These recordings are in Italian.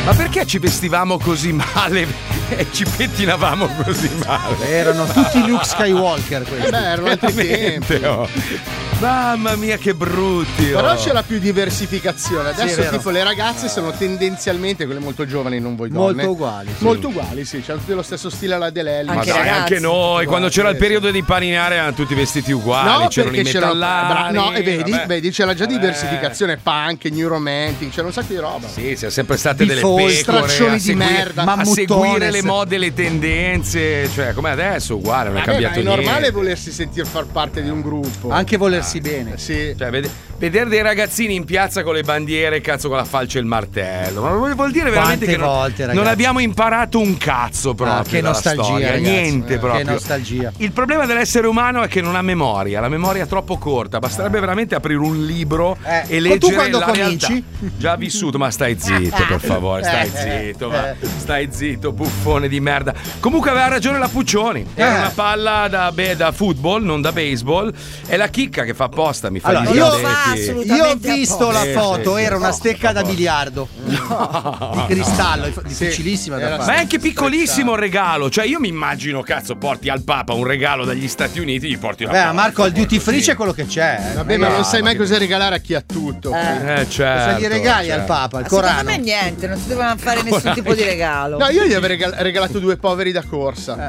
Ma perché ci vestivamo così male e ci pettinavamo così male? Erano tutti Luke Skywalker questi. Erano altri tempi. Mamma mia, che brutti. Però c'era più diversificazione. Adesso Sì, tipo le ragazze sono tendenzialmente, quelle molto giovani, non voi donne, molto uguali. Molto uguali, sì. C'hanno tutti lo stesso stile alla Delelli. Ma dai, anche noi, quando c'era il periodo di paninare erano tutti vestiti uguali. No, c'erano i perché c'era metallari. no, e vedi, c'era già Vabbè. diversificazione, punk, new romantic, c'era un sacco di roba. Sì, siamo sempre state delle Default, pecore straccioni a di seguire, merda, a mammutones. seguire le mode, le tendenze, cioè come adesso, uguale, non è Vabbè, cambiato ma è normale niente. volersi sentire far parte di un gruppo. Anche volersi bene. Sì. Cioè, vedere dei ragazzini in piazza con le bandiere, cazzo, con la falce e il martello. Ma vuol dire veramente Quante che volte, non ragazzi? abbiamo imparato un cazzo proprio. Che dalla nostalgia, storia, ragazzi. niente proprio. Che nostalgia. Il problema dell'essere umano è che non ha memoria, la memoria è troppo corta. Basterebbe veramente aprire un libro e Ma leggere tu quando la cominci? realtà. Già vissuto, ma stai zitto, per favore, stai zitto, stai zitto, buffone di merda. Comunque aveva ragione la Puccioni. Era una palla da football, non da baseball. È la chicca che fa apposta, mi fa Allora, gli io sgambeti. ho visto la Sì, foto, sì, era sì. una stecca da biliardo di cristallo, difficilissima da Ma fare. è anche piccolissimo il regalo. Cioè, io mi immagino, cazzo, porti al Papa un regalo dagli Stati Uniti, gli porti una Beh, palla. Marco, al duty free c'è quello che c'è. Vabbè, ma non sai mai cosa regalare a chi ha tutto. Certo, Cosa gli regali al Papa? Il Corano? Secondo me niente, non si doveva fare nessun tipo di regalo. No, io gli avrei regalato due poveri da corsa.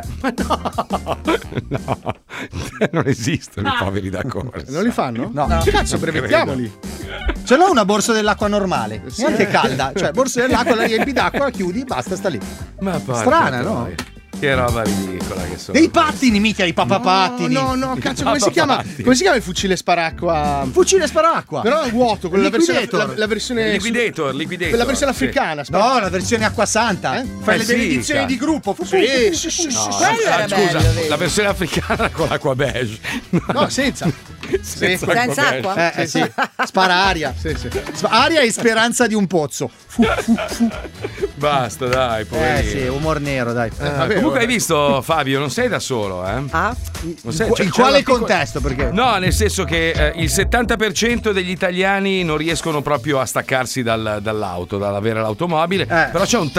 No, non esistono i poveri da corsa. Non li fanno? No. Cazzo, brevettiamoli. Ce l'ho una borsa dell'acqua normale, neanche calda. Cioè, borsa dell'acqua, la riempi d'acqua, la chiudi, basta, sta lì. Ma porca Strana, no? troia. Che roba ridicola che sono. Dei pattini, mica i papapattini. No, cazzo, come si chiama? Come si chiama il fucile sparacqua? Fucile sparacqua. Però è vuoto, con la versione Liquidator. la versione Liquidator. la versione sì. africana. No, la versione acqua santa. Fai le sì, benedizioni cazzo. di gruppo. Sì. Quello era Scusa, bello, vedi. la versione africana con l'acqua beige. No, senza. Senza Senza beige. acqua? Sì. Spara aria. Sì. Aria e speranza di un pozzo. Basta, dai, poverino. Sì, umor nero, dai. Comunque hai visto, Fabio, non sei da solo, eh? Ah? Non sei- In c'è quale una piccola- contesto? Perché No, nel senso che il 70% degli italiani non riescono proprio a staccarsi dall'auto, dall'avere l'automobile, però c'è un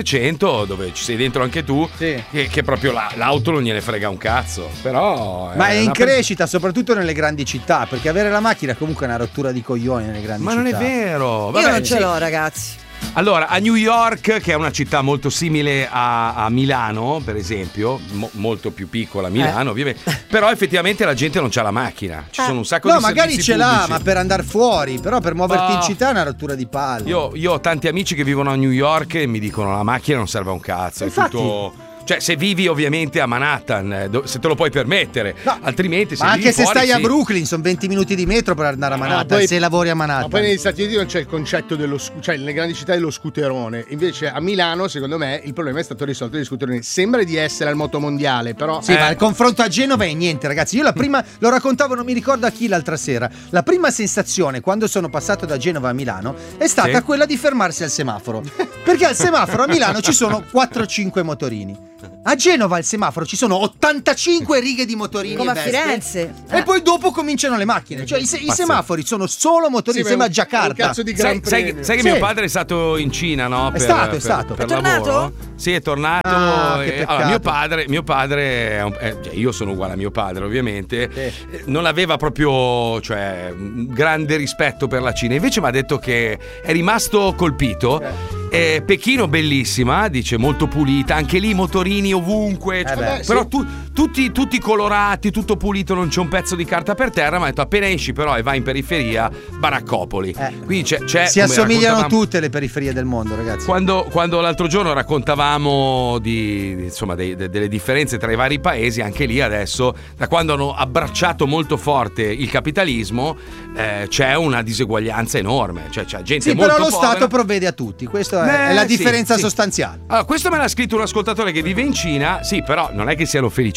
30% dove ci sei dentro anche tu, Sì. che proprio l'auto non gliene frega un cazzo. Però Ma è in una crescita, soprattutto nelle grandi città, perché avere la macchina è comunque una rottura di coglioni nelle grandi Ma città. non è vero. Io Vabbè, non ce sì. l'ho, ragazzi. Allora, a New York, che è una città molto simile a Milano, per esempio, molto più piccola Milano, ovviamente, però effettivamente la gente non c'ha la macchina. Ci sono un sacco No, di magari servizi ce l'ha, pubblici. ma per andare fuori, però per muoverti No. in città è una rottura di palle. Io ho tanti amici che vivono a New York e mi dicono la macchina non serve a un cazzo, è Infatti. tutto. Cioè, se vivi ovviamente a Manhattan, se te lo puoi permettere, No. altrimenti se Ma vivi anche se fuori, stai a sì. Brooklyn, sono 20 minuti di metro per andare a Manhattan, poi- se lavori a Ma Manhattan. poi negli Stati Uniti non c'è il concetto dello cioè nelle grandi città dello scooterone. Invece a Milano, secondo me, il problema è stato risolto degli scooteroni. Sembra di essere al motomondiale, però Sì, ma il confronto a Genova è niente, ragazzi. Io la prima, lo raccontavo, non mi ricordo a chi l'altra sera. La prima sensazione quando sono passato da Genova a Milano è stata Sì. quella di fermarsi al semaforo. Perché al semaforo a Milano ci sono 4-5 motorini. A Genova al semaforo ci sono 85 righe di motorini. Come e a Vespe. Firenze. E poi dopo cominciano le macchine. Cioè i semafori sono solo motorini, Sì, sembra ma è un Jakarta. cazzo di gran Sai premio. che Sì. mio padre è stato in Cina, no? È stato. Per È tornato? lavoro. Sì, è tornato. Ah, che peccato. Allora, mio padre cioè, io sono uguale a mio padre, ovviamente. Non aveva proprio, cioè, un grande rispetto per la Cina. Invece mi ha detto che è rimasto colpito. Pechino bellissima, dice, molto pulita, anche lì motorini ovunque, cioè, beh, però tutti colorati, tutto pulito, non c'è un pezzo di carta per terra. Ma ha detto appena esci però e vai in periferia, baraccopoli. Quindi c'è Si come assomigliano raccontavamo- tutte le periferie del mondo, ragazzi. quando l'altro giorno raccontavamo insomma, delle differenze tra i vari paesi, anche lì adesso, da quando hanno abbracciato molto forte il capitalismo, c'è una diseguaglianza enorme. Cioè, c'è gente Sì, molto però lo povera. Stato provvede a tutti. Questa è la Sì, differenza sì. sostanziale. Allora, questo me l'ha scritto un ascoltatore che vive in Cina. Sì, però non è che siano felici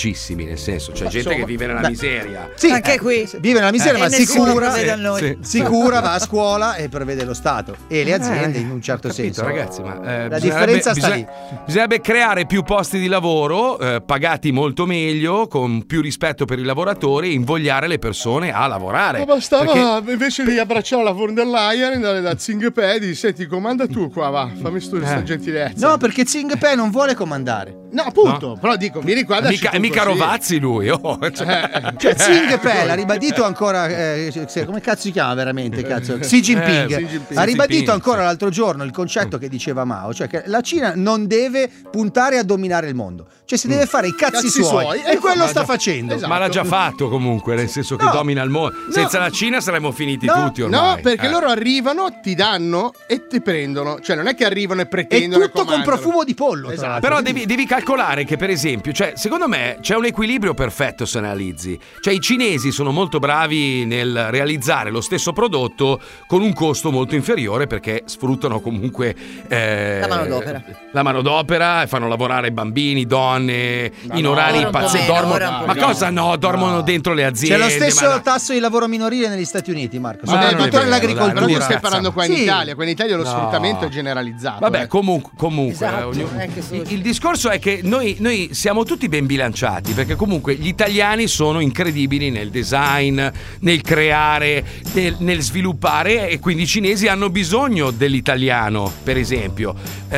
felicissimi, nel senso, c'è gente che vive nella miseria. Sì, Anche qui. vive nella miseria, ma sicura, vede a noi. sicura, va a scuola e prevede lo Stato e le aziende in un certo Capito, senso. ragazzi, ma la differenza sta lì. Bisognerebbe creare più posti di lavoro pagati molto meglio, con più rispetto per i lavoratori e invogliare le persone a lavorare. Ma bastava invece di abbracciare la von der Leyen, andare da Zingpe, di senti, comanda tu qua, va, fammi questa gentilezza. No, perché Zingpe non vuole comandare. No, appunto, però dico, vieni qua da mica Rovazzi lui. Cioè Zingpe l'ha ribadito ancora, come cazzo si chiama veramente? Xi Jinping ha ribadito ancora l'altro giorno il concetto che diceva Mao, cioè che la Cina non deve puntare a dominare il mondo, cioè si deve fare i cazzi suoi e quello sta facendo. Esatto. Ma l'ha già fatto comunque, nel senso che domina il mondo. Senza la Cina saremmo finiti tutti ormai. No, perché loro arrivano, ti danno e ti prendono, cioè non è che arrivano e pretendono. È tutto con profumo di pollo. Esatto. Però devi calcolare che, per esempio, cioè, secondo me c'è un equilibrio perfetto se analizzi. Cioè, i cinesi sono molto bravi nel realizzare lo stesso prodotto con un costo molto inferiore, perché sfruttano comunque la manodopera e fanno lavorare bambini, donne in orari pazzeschi. Dormono dentro le aziende. C'è lo stesso tasso di lavoro minorile negli Stati Uniti, Marco. Ma soprattutto nell'agricoltura. Però io stai parlando qua in Italia. Qua in Italia lo sfruttamento è generalizzato. Vabbè, comunque Esatto, il discorso è che noi siamo tutti ben bilanciati, perché comunque gli italiani sono incredibili nel design, nel creare, nel sviluppare, e quindi i cinesi hanno bisogno dell'italiano, per esempio.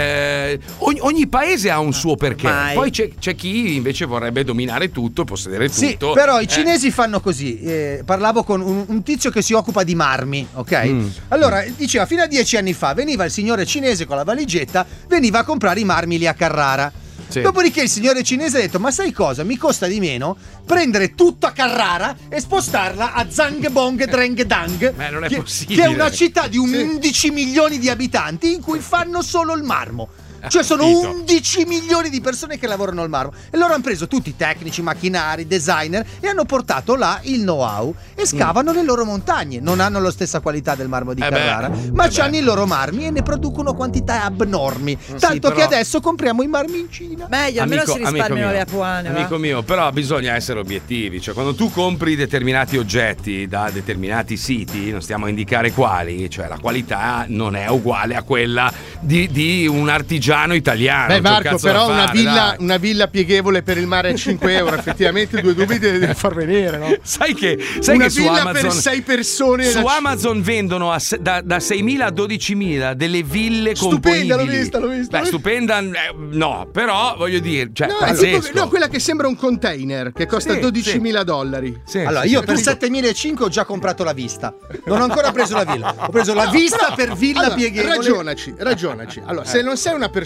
Ogni paese ha un suo perché. Poi c'è chi invece vorrebbe dominare tutto, possedere tutto. Sì, però i cinesi fanno così. Parlavo con un tizio che si occupa di marmi, ok? Allora, diceva, fino a 10 anni fa veniva il signore cinese con la valigetta, veniva a comprare i marmi lì a Carrara. Sì. Dopodiché il signore cinese ha detto: ma sai cosa? Mi costa di meno prendere tutto a Carrara e spostarla a Zangbong Dreng Dang, non è possibile. che è una città di 11 milioni di abitanti in cui fanno solo il marmo. Cioè sono 11 milioni di persone che lavorano al marmo, e loro hanno preso tutti i tecnici, macchinari, designer, e hanno portato là il know-how e scavano le loro montagne. Non hanno la stessa qualità del marmo di Carrara, ma hanno i loro marmi e ne producono quantità abnormi, tanto che adesso compriamo i marmi in Cina. Meglio, almeno si risparmiano le apuane. Amico mio, però bisogna essere obiettivi, cioè quando tu compri determinati oggetti da determinati siti, non stiamo a indicare quali, cioè la qualità non è uguale a quella di un artigiano italiano. Beh, Marco, però una villa pieghevole per il mare a 5 euro, effettivamente due dubbi devi far venire, no? Sai che su Amazon, per 6 persone su Amazon vendono da 6.000 a 12.000 delle ville componibili. L'ho vista. Beh, stupenda, no, però voglio dire, cioè, no, quella che sembra un container che costa $12.000. Sì, allora, io per 7.500 ho già comprato la vista. Non ho ancora preso la villa. Ho preso la vista per villa pieghevole. Ragionaci. Allora, se non sei una persona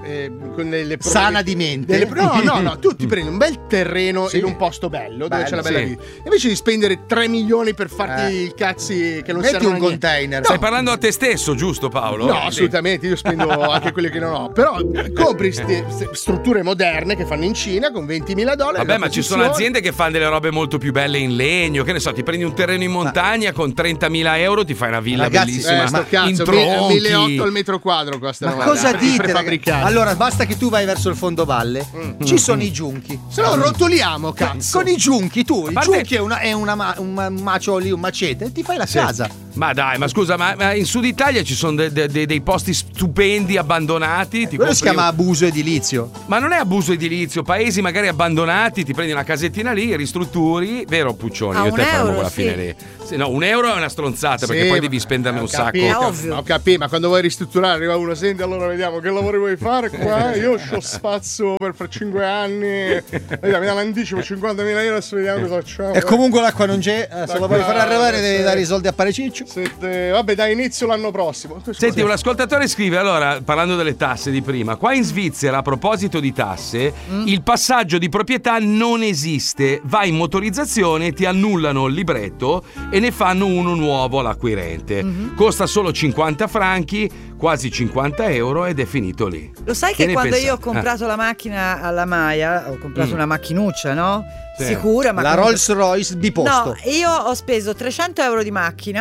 con delle sana di mente, no, tu ti prendi un bel terreno in un posto bello dove c'è la bella vita, invece di spendere 3 milioni per farti i cazzi che non servono un container. Stai parlando a te stesso, giusto, Paolo? No, assolutamente, io spendo anche quelli che non ho, però compri strutture moderne che fanno in Cina con $20.000. Vabbè, ma ci sono aziende che fanno delle robe molto più belle in legno, che ne so, ti prendi un terreno in montagna con 30.000 euro, ti fai una villa bellissima in tronchi. 1.800 al metro quadro costa. Ma cosa dite? Allora, basta che tu vai verso il fondovalle, ci sono i giunchi. Se no rotoliamo, cazzo. Con i giunchi, il giunchi è un macio lì, un macete, ti fai la casa. Ma dai, ma scusa, ma in Sud Italia ci sono dei posti stupendi abbandonati. Quello si chiama abuso edilizio. Ma non è abuso edilizio, paesi magari abbandonati, ti prendi una casettina lì, ristrutturi, vero Puccioni? Io te faremo quella fine lì. No, €1 è una stronzata, perché poi devi spenderne un sacco. Ho capito, ma quando vuoi ristrutturare arriva uno, senti, allora vediamo che lavori vuoi fare qua, io ho spazio per 5 anni, mi dà l'anticipo €50.000, adesso vediamo cosa facciamo. E comunque l'acqua non c'è, se la vuoi fare arrivare devi dare i soldi a Pareciccio. Vabbè, dai, inizio l'anno prossimo. Senti, un ascoltatore scrive, allora, parlando delle tasse di prima, qua in Svizzera, a proposito di tasse, il passaggio di proprietà non esiste, vai in motorizzazione, ti annullano il libretto e ne fanno uno nuovo all'acquirente. Costa solo 50 franchi, quasi 50 euro, ed è finito lì. Lo sai che quando io ho comprato la macchina alla Maia, ho comprato una macchinuccia, no? Sì. Sicura, ma la Rolls Royce di posto. No, io ho speso 300 euro di macchina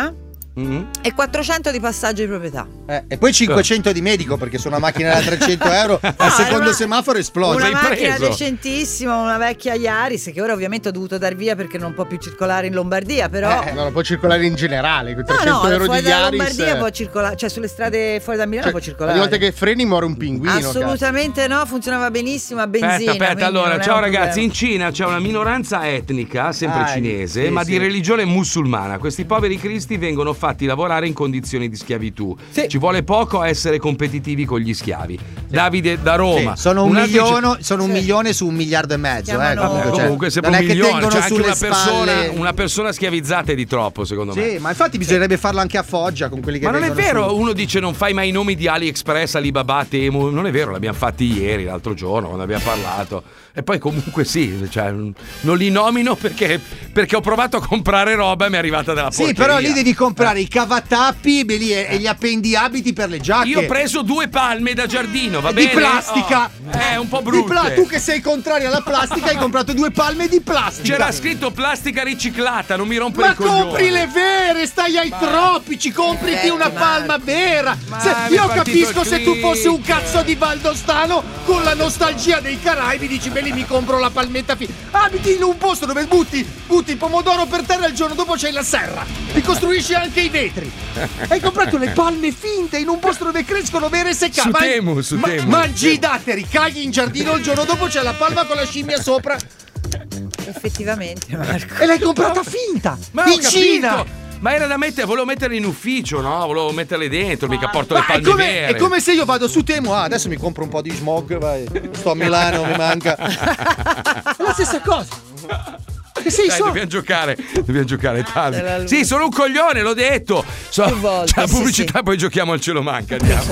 e 400 di passaggio di proprietà. E poi 500 di medico, perché su una macchina da 300 euro al secondo semaforo esplode. Una macchina decentissima, una vecchia Yaris, che ora ovviamente ho dovuto dar via perché non può più circolare in Lombardia, però non può circolare in generale, con 300 euro fuori di Yaris. Lombardia può circolare, cioè sulle strade fuori da Milano può circolare. Ogni volta che freni muore un pinguino. Assolutamente no, funzionava benissimo a benzina. Aspetta, allora, ciao ragazzi, in Cina c'è una minoranza etnica, sempre cinese, ma di religione musulmana. Questi poveri cristi vengono fatti lavorare in condizioni di schiavitù. Ci vuole poco a essere competitivi con gli schiavi. Davide da Roma. Sono un milione su 1,5 miliardi. Comunque sembra un milione, c'è anche una persona schiavizzata è di troppo, secondo me. Sì, ma infatti bisognerebbe farlo anche a Foggia con quelli che Ma non è vero, uno dice non fai mai i nomi di AliExpress, Alibaba, Temu. Non è vero, l'abbiamo fatti ieri, l'altro giorno, quando abbiamo parlato. E poi comunque sì, cioè, non li nomino perché ho provato a comprare roba e mi è arrivata della porcheria. Sì, però lì devi comprare i cavatappi e gli appendiabiti per le giacche. Io ho preso 2 palme da giardino, va bene? Di plastica. È un po' brutto. Tu che sei contrario alla plastica hai comprato 2 palme di plastica. C'era scritto plastica riciclata, non mi rompere i coglioni. Ma compri le vere, stai ai tropici, compriti una palma vera. Io capisco se tu fossi un cazzo di valdostano con la nostalgia dei Caraibi, dici beh lì mi compro la palmetta abiti in un posto dove butti il pomodoro per terra e il giorno dopo c'hai la serra, ricostruisci anche i vetri. Hai comprato le palme finte in un posto dove crescono vere seccate. Su Temu. Mangi i datteri, caghi in giardino, il giorno dopo c'è la palma con la scimmia sopra. Effettivamente, Marco. E l'hai comprata finta. In Cina. Ma era da mettere, volevo metterle in ufficio, no? Volevo metterle dentro, mica porto le palme vere. È come se io vado su Temu, adesso mi compro un po' di smog, vai. Sto a Milano, mi manca. È la stessa cosa. Dobbiamo giocare tanto. Sì, sono un coglione, l'ho detto. C'è la pubblicità, poi giochiamo al cielo manca. Andiamo.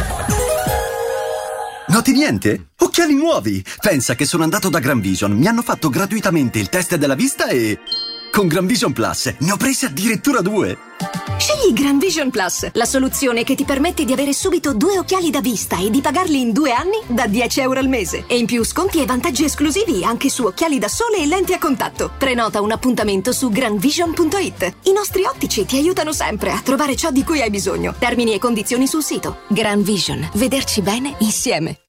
Noti niente? Occhiali nuovi! Pensa che sono andato da Gran Vision, mi hanno fatto gratuitamente il test della vista e... Con Gran Vision Plus ne ho presi addirittura 2. Scegli Gran Vision Plus, la soluzione che ti permette di avere subito 2 occhiali da vista e di pagarli in 2 anni da 10 euro al mese. E in più sconti e vantaggi esclusivi anche su occhiali da sole e lenti a contatto. Prenota un appuntamento su granvision.it. I nostri ottici ti aiutano sempre a trovare ciò di cui hai bisogno. Termini e condizioni sul sito. Gran Vision. Vederci bene insieme.